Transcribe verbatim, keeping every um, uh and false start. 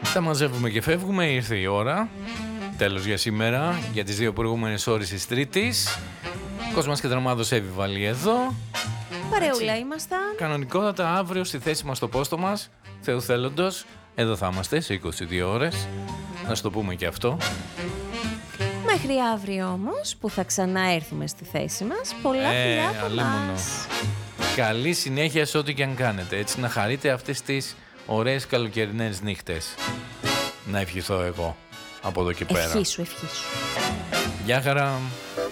Τα μαζεύουμε και φεύγουμε, ήρθε η ώρα. Τέλος για σήμερα, για τις δύο προηγούμενες ώρες της Τρίτης. Κόσμος και Δραμάδος Εύη εδώ. Παρεούλα ήμασταν. Κανονικότατα αύριο στη θέση μας, στο πόστο μας, Θεού θέλοντος, εδώ θα είμαστε σε είκοσι δύο ώρες. Να σου το πούμε και αυτό. Μέχρι αύριο όμως, που θα ξαναέρθουμε στη θέση μας. Πολλά ε, φιλιά από μας. Καλή συνέχεια σε ό,τι και αν κάνετε. Έτσι να χαρείτε αυτές τις ωραίες καλοκαιρινές νύχτες. Να ευχηθώ εγώ από εδώ και πέρα. Ευχή σου, ευχή σου. Γεια χαρά.